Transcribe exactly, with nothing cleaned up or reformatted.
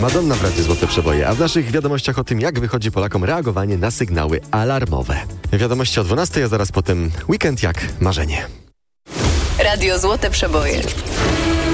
Madonna w Radiu Złote Przeboje, a w naszych wiadomościach o tym, jak wychodzi Polakom reagowanie na sygnały alarmowe. Wiadomości o dwunastej, a zaraz potem weekend jak marzenie. Radio Złote Przeboje.